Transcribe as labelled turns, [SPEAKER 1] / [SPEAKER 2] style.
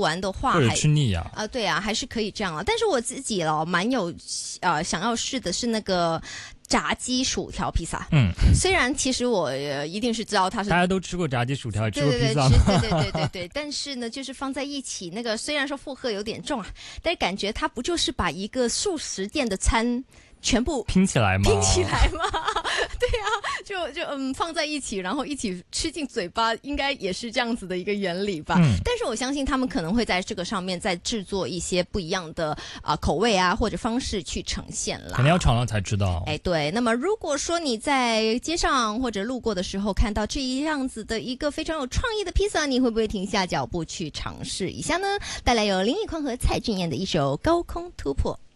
[SPEAKER 1] 完的话，
[SPEAKER 2] 或者吃腻啊。
[SPEAKER 1] 对啊，还是可以这样啊。但是我自己蛮有想要试的是那个炸鸡薯条披萨。虽然其实我一定是知道它是
[SPEAKER 2] 大家都吃过炸鸡薯条，也吃过披萨
[SPEAKER 1] 对，但是呢，就是放在一起，那个虽然说负荷有点重啊，但是感觉它不就是把一个素食店的餐全部
[SPEAKER 2] 拼起来吗？
[SPEAKER 1] 对啊，就放在一起，然后一起吃进嘴巴，应该也是这样子的一个原理吧。但是我相信他们可能会在这个上面再制作一些不一样的口味啊或者方式去呈现啦。
[SPEAKER 2] 肯定要尝了才知道。
[SPEAKER 1] 对。那么如果说你在街上或者路过的时候看到这样子的一个非常有创意的披萨，你会不会停下脚步去尝试一下呢？带来由林奕匡和蔡俊彦的一首《高空突破》。